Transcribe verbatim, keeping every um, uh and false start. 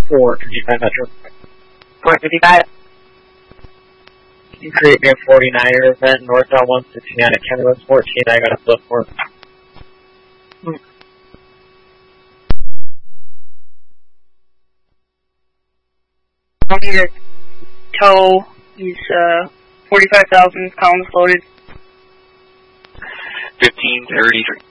four fifty-five Metro. four fifty-five. You create me a forty-niner event, northbound one sixty-nine at Kenworth fourteen, I got a flip for it. Hmm. I'll need a tow. He's uh, forty-five thousand pounds loaded. fifteen thirty-three.